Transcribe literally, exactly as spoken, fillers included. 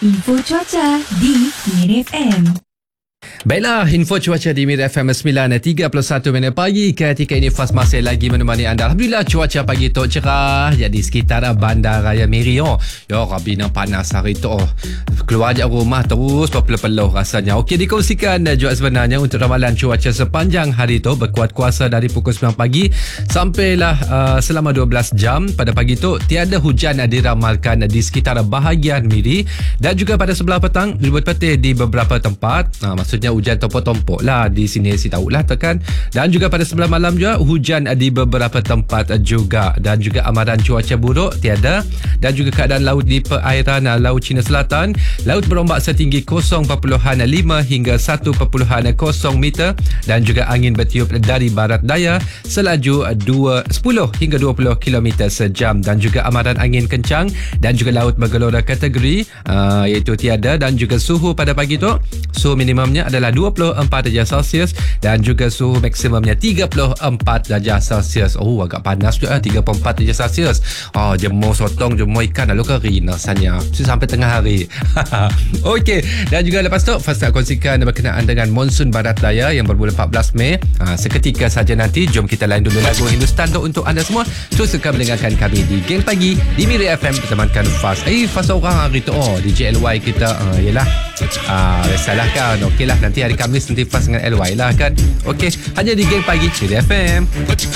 Info cuaca di Miri F M. Baiklah, info cuaca di Miri F M sembilan tiga puluh satu minit pagi. Ketika ini Fas masih lagi menemani anda. Alhamdulillah cuaca pagi tu cerah. Jadi sekitar Bandar Raya Miri oh. Ya Rabbi nak panas hari tu oh. Keluar je rumah terus berpeluh-peluh rasanya. Okey, dikongsikan juga sebenarnya untuk ramalan cuaca sepanjang hari tu berkuat kuasa dari pukul sembilan pagi sampailah uh, selama dua belas jam pada pagi tu. Tiada hujan diramalkan di sekitar bahagian Miri dan juga pada sebelah petang ribut petih di beberapa tempat. Nah, maksudnya hujan tompok-tompok lah di sini si tahulah tekan. Dan juga pada sebelah malam juga hujan di beberapa tempat juga. Dan juga amaran cuaca buruk tiada. Dan juga keadaan laut di perairan Laut Cina Selatan, laut berombak setinggi kosong perpuluhan lima hingga satu perpuluhan kosong meter dan juga angin bertiup dari barat daya selaju dua, sepuluh hingga dua puluh kilometer sejam dan juga amaran angin kencang dan juga laut bergelora kategori uh, iaitu tiada. Dan juga suhu pada pagi tu, suhu minimumnya adalah dua puluh empat darjah Celsius dan juga suhu maksimumnya tiga puluh empat darjah Celsius. Oh, agak panas juga tiga puluh empat darjah Celsius. Oh, jemur sotong, jemur ikan lalu kari rasanya sampai tengah hari. Okey, dan juga lepas tu Fas nak kongsikan berkenaan dengan monsun barat daya yang bermula empat belas Mei. Ha, seketika saja nanti jom kita lain dulu lagu Hindustan tu untuk anda semua. Teruskan mendengarkan kami di Geng Pagi di Miri F M bertemankan Fas. Eh, Fas orang hari tu oh di J L Y kita uh, yalah ah, biasalah kan. Okey lah, nanti hari Khamis nanti Fas dengan L Y lah kan. Okey, hanya di Geng Pagi Miri F M.